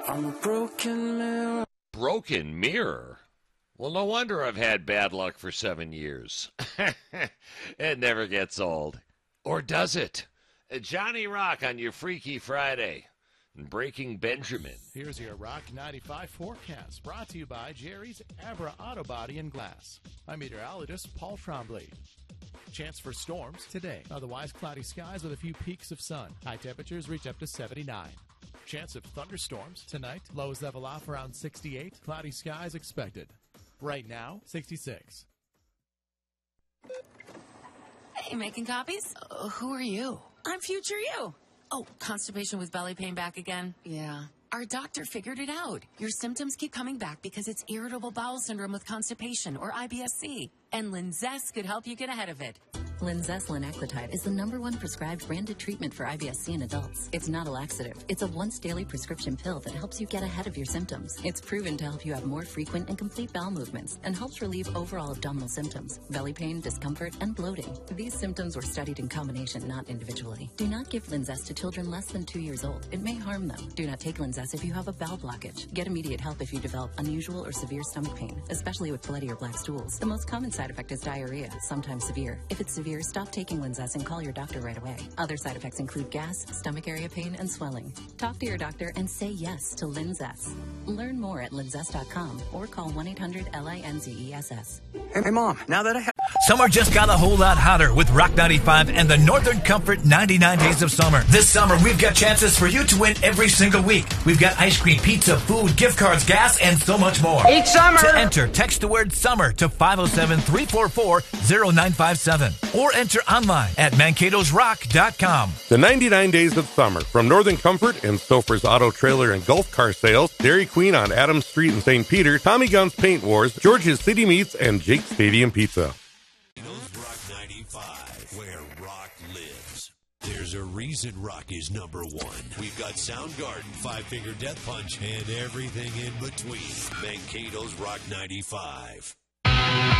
I'm a broken mirror. Broken mirror? Well, no wonder I've had bad luck for 7 years. It never gets old. Or does it? Johnny Rock on your Freaky Friday. Breaking Benjamin. Here's your Rock 95 forecast, brought to you by Jerry's Abra Auto Body and Glass. I'm meteorologist Paul Trombley. Chance for storms today. Otherwise, cloudy skies with a few peaks of sun. High temperatures reach up to 79. Chance of thunderstorms tonight. Lows level off around 68. Cloudy skies expected. Right now, 66. Hey, making copies? Who are you? I'm future you. Oh, constipation with belly pain back again? Yeah. Our doctor figured it out. Your symptoms keep coming back because it's irritable bowel syndrome with constipation, or IBS-C. And Linzess could help you get ahead of it. Linzess linaclotide is the #1 prescribed branded treatment for IBS-C in adults. It's not a laxative. It's a once-daily prescription pill that helps you get ahead of your symptoms. It's proven to help you have more frequent and complete bowel movements and helps relieve overall abdominal symptoms, belly pain, discomfort, and bloating. These symptoms were studied in combination, not individually. Do not give Linzess to children less than 2 years old. It may harm them. Do not take Linzess if you have a bowel blockage. Get immediate help if you develop unusual or severe stomach pain, especially with bloody or black stools. The most common side effect is diarrhea, sometimes severe. If it's severe, stop taking Linzess and call your doctor right away. Other side effects include gas, stomach area pain, and swelling. Talk to your doctor and say yes to Linzess. Learn more at linzess.com or call 1-800-LINZESS. Hey, Mom, now that I have... Summer just got a whole lot hotter with Rock 95 and the Northern Comfort 99 Days of Summer. This summer, we've got chances for you to win every single week. We've got ice cream, pizza, food, gift cards, gas, and so much more. Each summer! To enter, text the word SUMMER to 507-344-0957 or enter online at Mankato'sRock.com. The 99 Days of Summer from Northern Comfort and Stouffer's Auto Trailer and Golf Car Sales, Dairy Queen on Adams Street in St. Peter, Tommy Gunn's Paint Wars, George's City Meats, and Jake's Stadium Pizza. Rock 95, where rock lives. There's a reason rock is #1. We've got Soundgarden, Five Finger Death Punch, and everything in between. Mankato's Rock 95.